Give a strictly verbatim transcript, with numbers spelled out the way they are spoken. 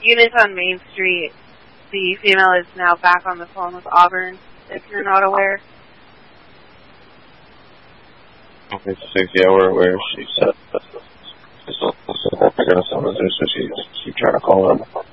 unit on Main Street. The female is now back on the phone with Auburn, if you're not aware. Okay, six, yeah, we're aware. She's uh, she's, she's, she's, she's, she's, she's, she's, she's trying to call him.